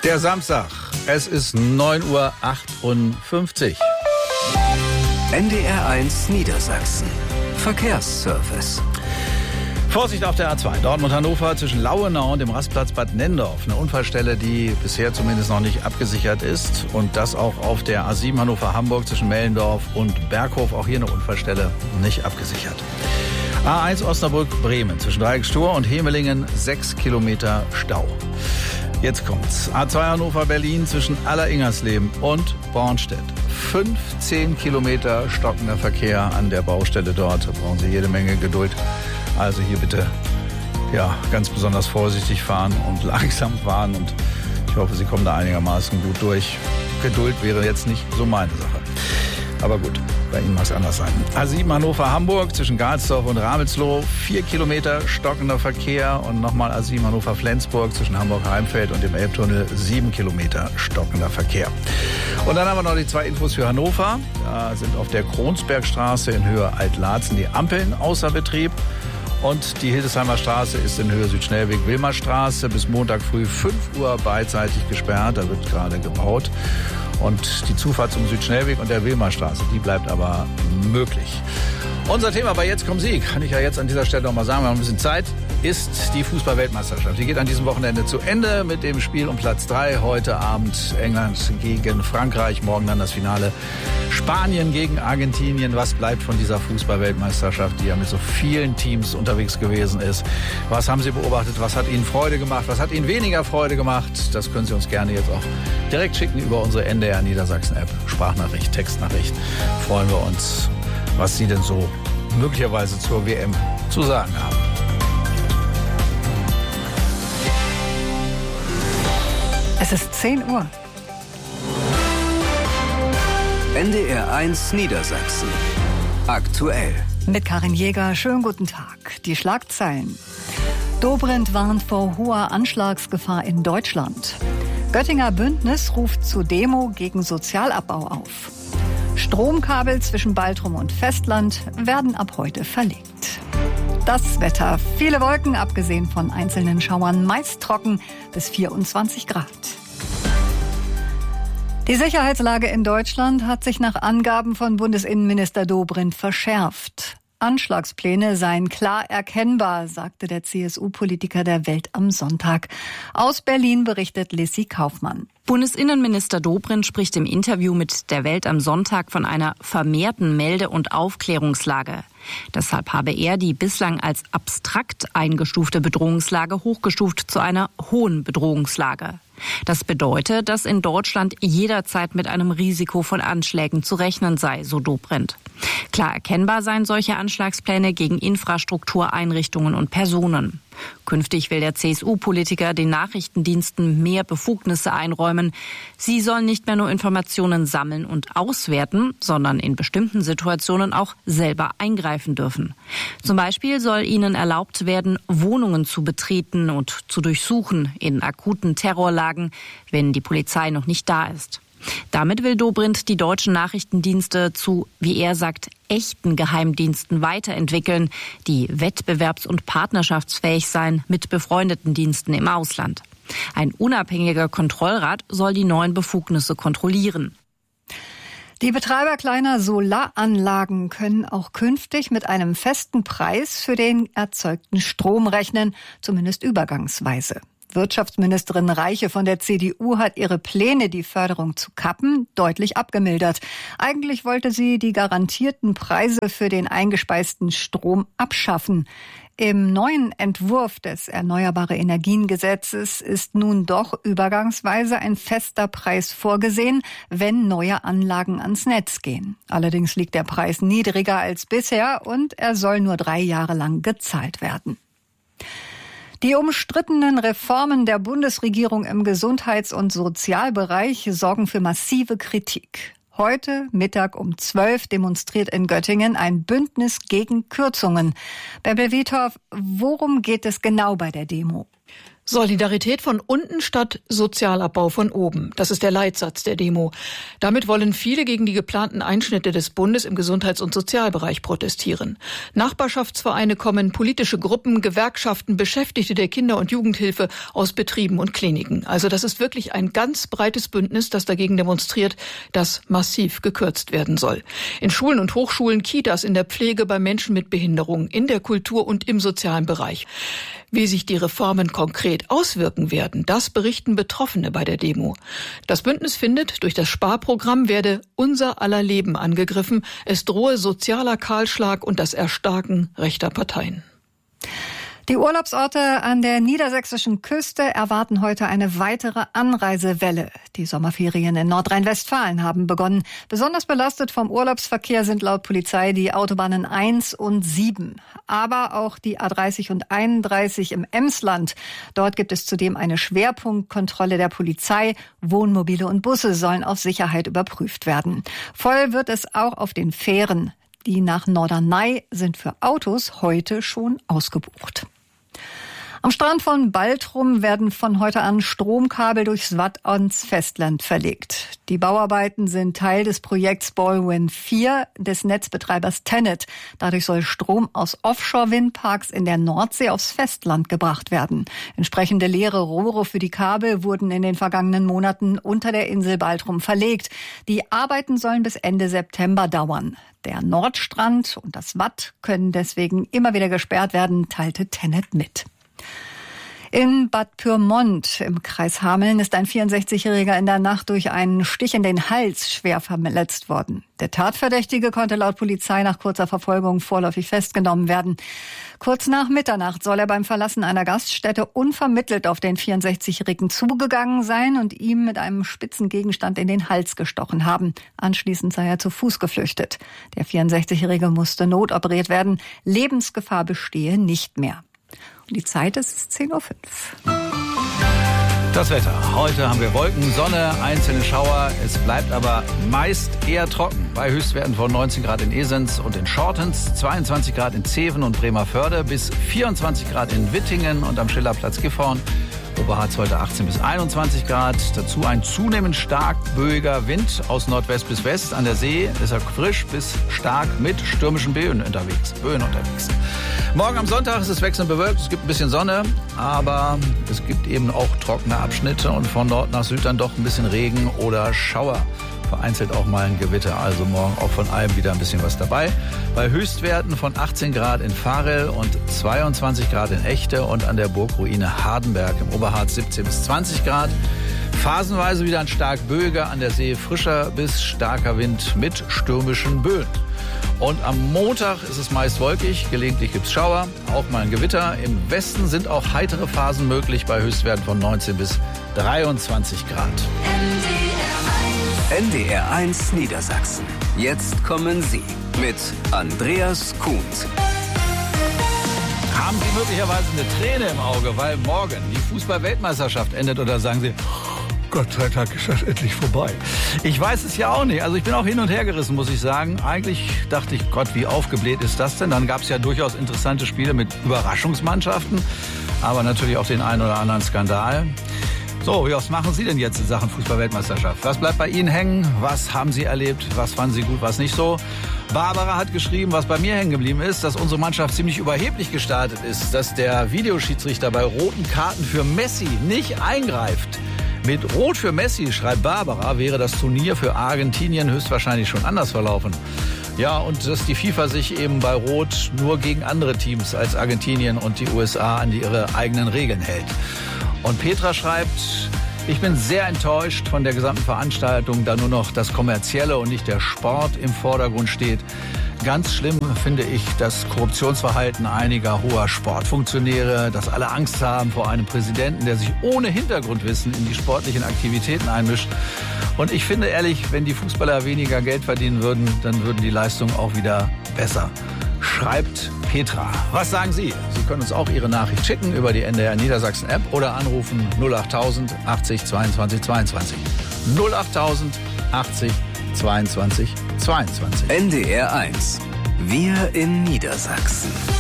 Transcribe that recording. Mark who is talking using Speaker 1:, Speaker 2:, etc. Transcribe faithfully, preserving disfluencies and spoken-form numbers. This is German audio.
Speaker 1: Der Samstag, es ist neun Uhr achtundfünfzig.
Speaker 2: N D R eins Niedersachsen. Verkehrsservice.
Speaker 1: Vorsicht auf der A zwei, Dortmund-Hannover zwischen Lauenau und dem Rastplatz Bad Nendorf. Eine Unfallstelle, die bisher zumindest noch nicht abgesichert ist. Und das auch auf der A sieben Hannover-Hamburg zwischen Mellendorf und Berghof. Auch hier eine Unfallstelle nicht abgesichert. A eins Osnabrück-Bremen zwischen Dreieckstor und Hemelingen sechs Kilometer Stau. Jetzt kommt's. A zwei Hannover-Berlin zwischen Aller-Ingersleben und Bornstedt. fünfzehn Kilometer stockender Verkehr an der Baustelle dort. Da brauchen Sie jede Menge Geduld. Also hier bitte ja, ganz besonders vorsichtig fahren und langsam fahren. Und ich hoffe, Sie kommen da einigermaßen gut durch. Geduld wäre jetzt nicht so meine Sache. Aber gut, bei Ihnen mag es anders sein. A sieben Hannover-Hamburg zwischen Galsdorf und Ramelsloh. Vier Kilometer stockender Verkehr. Und nochmal A sieben Hannover-Flensburg zwischen Hamburg-Heimfeld und dem Elbtunnel. Sieben Kilometer stockender Verkehr. Und dann haben wir noch die zwei Infos für Hannover. Da sind auf der Kronsbergstraße in Höhe Alt-Laatzen die Ampeln außer Betrieb. Und die Hildesheimer Straße ist in Höhe Südschnellweg-Wilmerstraße bis Montag früh fünf Uhr beidseitig gesperrt. Da wird gerade gebaut. Und die Zufahrt zum Südschnellweg und der Wilmerstraße, die bleibt aber möglich. Unser Thema bei Jetzt kommen Sie, kann ich ja jetzt an dieser Stelle noch mal sagen, wir haben ein bisschen Zeit, ist die Fußball-Weltmeisterschaft. Die geht an diesem Wochenende zu Ende mit dem Spiel um Platz drei. Heute Abend England gegen Frankreich, morgen dann das Finale Spanien gegen Argentinien. Was bleibt von dieser Fußball-Weltmeisterschaft, die ja mit so vielen Teams unterwegs gewesen ist? Was haben Sie beobachtet? Was hat Ihnen Freude gemacht? Was hat Ihnen weniger Freude gemacht? Das können Sie uns gerne jetzt auch direkt schicken über unsere N D R Niedersachsen-App. Sprachnachricht, Textnachricht. Freuen wir uns, was Sie denn so möglicherweise zur W M zu sagen haben.
Speaker 3: Es ist zehn Uhr.
Speaker 2: N D R eins Niedersachsen. Aktuell.
Speaker 3: Mit Karin Jäger, schönen guten Tag. Die Schlagzeilen. Dobrindt warnt vor hoher Anschlagsgefahr in Deutschland. Göttinger Bündnis ruft zu Demo gegen Sozialabbau auf. Stromkabel zwischen Baltrum und Festland werden ab heute verlegt. Das Wetter. Viele Wolken, abgesehen von einzelnen Schauern, meist trocken bis vierundzwanzig Grad. Die Sicherheitslage in Deutschland hat sich nach Angaben von Bundesinnenminister Dobrindt verschärft. Anschlagspläne seien klar erkennbar, sagte der C S U-Politiker der Welt am Sonntag. Aus Berlin berichtet Lissy Kaufmann.
Speaker 4: Bundesinnenminister Dobrindt spricht im Interview mit der Welt am Sonntag von einer vermehrten Melde- und Aufklärungslage. Deshalb habe er die bislang als abstrakt eingestufte Bedrohungslage hochgestuft zu einer hohen Bedrohungslage. Das bedeutet, dass in Deutschland jederzeit mit einem Risiko von Anschlägen zu rechnen sei, so Dobrindt. Klar erkennbar seien solche Anschlagspläne gegen Infrastruktur, Einrichtungen und Personen. Künftig will der C S U-Politiker den Nachrichtendiensten mehr Befugnisse einräumen. Sie sollen nicht mehr nur Informationen sammeln und auswerten, sondern in bestimmten Situationen auch selber eingreifen dürfen. Zum Beispiel soll ihnen erlaubt werden, Wohnungen zu betreten und zu durchsuchen in akuten Terrorlagen, wenn die Polizei noch nicht da ist. Damit will Dobrindt die deutschen Nachrichtendienste zu, wie er sagt, echten Geheimdiensten weiterentwickeln, die wettbewerbs- und partnerschaftsfähig seien mit befreundeten Diensten im Ausland. Ein unabhängiger Kontrollrat soll die neuen Befugnisse kontrollieren.
Speaker 3: Die Betreiber kleiner Solaranlagen können auch künftig mit einem festen Preis für den erzeugten Strom rechnen, zumindest übergangsweise. Wirtschaftsministerin Reiche von der C D U hat ihre Pläne, die Förderung zu kappen, deutlich abgemildert. Eigentlich wollte sie die garantierten Preise für den eingespeisten Strom abschaffen. Im neuen Entwurf des Erneuerbare-Energien-Gesetzes ist nun doch übergangsweise ein fester Preis vorgesehen, wenn neue Anlagen ans Netz gehen. Allerdings liegt der Preis niedriger als bisher und er soll nur drei Jahre lang gezahlt werden. Die umstrittenen Reformen der Bundesregierung im Gesundheits- und Sozialbereich sorgen für massive Kritik. Heute Mittag um zwölf demonstriert in Göttingen ein Bündnis gegen Kürzungen. Bärbel Wiethoff, worum geht es genau bei der Demo?
Speaker 5: Solidarität von unten statt Sozialabbau von oben. Das ist der Leitsatz der Demo. Damit wollen viele gegen die geplanten Einschnitte des Bundes im Gesundheits- und Sozialbereich protestieren. Nachbarschaftsvereine kommen, politische Gruppen, Gewerkschaften, Beschäftigte der Kinder- und Jugendhilfe aus Betrieben und Kliniken. Also das ist wirklich ein ganz breites Bündnis, das dagegen demonstriert, dass massiv gekürzt werden soll. In Schulen und Hochschulen, Kitas, in der Pflege, bei Menschen mit Behinderung, in der Kultur und im sozialen Bereich. Wie sich die Reformen konkret auswirken werden, das berichten Betroffene bei der Demo. Das Bündnis findet, durch das Sparprogramm werde unser aller Leben angegriffen. Es drohe sozialer Kahlschlag und das Erstarken rechter Parteien.
Speaker 3: Die Urlaubsorte an der niedersächsischen Küste erwarten heute eine weitere Anreisewelle. Die Sommerferien in Nordrhein-Westfalen haben begonnen. Besonders belastet vom Urlaubsverkehr sind laut Polizei die Autobahnen eins und sieben. Aber auch die A dreißig und einunddreißig im Emsland. Dort gibt es zudem eine Schwerpunktkontrolle der Polizei. Wohnmobile und Busse sollen auf Sicherheit überprüft werden. Voll wird es auch auf den Fähren. Die nach Norderney sind für Autos heute schon ausgebucht. Am Strand von Baltrum werden von heute an Stromkabel durchs Watt ans Festland verlegt. Die Bauarbeiten sind Teil des Projekts BallWin vier des Netzbetreibers TenneT. Dadurch soll Strom aus Offshore-Windparks in der Nordsee aufs Festland gebracht werden. Entsprechende leere Rohre für die Kabel wurden in den vergangenen Monaten unter der Insel Baltrum verlegt. Die Arbeiten sollen bis Ende September dauern. Der Nordstrand und das Watt können deswegen immer wieder gesperrt werden, teilte TenneT mit. In Bad Pyrmont im Kreis Hameln ist ein vierundsechzigjähriger in der Nacht durch einen Stich in den Hals schwer verletzt worden. Der Tatverdächtige konnte laut Polizei nach kurzer Verfolgung vorläufig festgenommen werden. Kurz nach Mitternacht soll er beim Verlassen einer Gaststätte unvermittelt auf den vierundsechzigjährigen zugegangen sein und ihm mit einem spitzen Gegenstand in den Hals gestochen haben. Anschließend sei er zu Fuß geflüchtet. Der vierundsechzigjährige musste notoperiert werden. Lebensgefahr bestehe nicht mehr. Die Zeit ist zehn Uhr fünf.
Speaker 1: Das Wetter. Heute haben wir Wolken, Sonne, einzelne Schauer. Es bleibt aber meist eher trocken. Bei Höchstwerten von neunzehn Grad in Esens und in Schortens, zweiundzwanzig Grad in Zeven und Bremerförde, bis vierundzwanzig Grad in Wittingen und am Schillerplatz Gifhorn. Oberharz heute achtzehn bis einundzwanzig Grad. Dazu ein zunehmend stark böiger Wind aus Nordwest bis West. An der See ist er frisch bis stark mit stürmischen Böen unterwegs. Böen unterwegs. Morgen am Sonntag ist es wechselnd bewölkt. Es gibt ein bisschen Sonne, aber es gibt eben auch trockene Abschnitte und von Nord nach Süd dann doch ein bisschen Regen oder Schauer. Vereinzelt auch mal ein Gewitter, also morgen auch von allem wieder ein bisschen was dabei. Bei Höchstwerten von achtzehn Grad in Varel und zweiundzwanzig Grad in Echte und an der Burgruine Hardenberg im Oberharz siebzehn bis zwanzig Grad. Phasenweise wieder ein stark böiger, an der See frischer bis starker Wind mit stürmischen Böen. Und am Montag ist es meist wolkig, gelegentlich gibt es Schauer, auch mal ein Gewitter. Im Westen sind auch heitere Phasen möglich bei Höchstwerten von neunzehn bis dreiundzwanzig Grad.
Speaker 2: N D R eins Niedersachsen. Jetzt kommen Sie mit Andreas Kuhns.
Speaker 1: Haben Sie möglicherweise eine Träne im Auge, weil morgen die Fußball-Weltmeisterschaft endet, oder sagen Sie, Gott sei Dank ist das endlich vorbei. Ich weiß es ja auch nicht. Also ich bin auch hin und her gerissen, muss ich sagen. Eigentlich dachte ich, Gott, wie aufgebläht ist das denn? Dann gab es ja durchaus interessante Spiele mit Überraschungsmannschaften, aber natürlich auch den einen oder anderen Skandal. So, was machen Sie denn jetzt in Sachen Fußball-Weltmeisterschaft? Was bleibt bei Ihnen hängen? Was haben Sie erlebt? Was fanden Sie gut, was nicht so? Barbara hat geschrieben, was bei mir hängen geblieben ist, dass unsere Mannschaft ziemlich überheblich gestartet ist, dass der Videoschiedsrichter bei roten Karten für Messi nicht eingreift. Mit Rot für Messi, schreibt Barbara, wäre das Turnier für Argentinien höchstwahrscheinlich schon anders verlaufen. Ja, und dass die FIFA sich eben bei Rot nur gegen andere Teams als Argentinien und die U S A an ihre eigenen Regeln hält. Und Petra schreibt, ich bin sehr enttäuscht von der gesamten Veranstaltung, da nur noch das Kommerzielle und nicht der Sport im Vordergrund steht. Ganz schlimm finde ich das Korruptionsverhalten einiger hoher Sportfunktionäre, dass alle Angst haben vor einem Präsidenten, der sich ohne Hintergrundwissen in die sportlichen Aktivitäten einmischt. Und ich finde ehrlich, wenn die Fußballer weniger Geld verdienen würden, dann würden die Leistungen auch wieder besser. Schreibt Petra. Was sagen Sie? Sie können uns auch Ihre Nachricht schicken über die N D R Niedersachsen App oder anrufen null achttausend achtzig zweiundzwanzig zweiundzwanzig. null achttausend achtzig zweiundzwanzig zweiundzwanzig.
Speaker 2: N D R eins. Wir in Niedersachsen.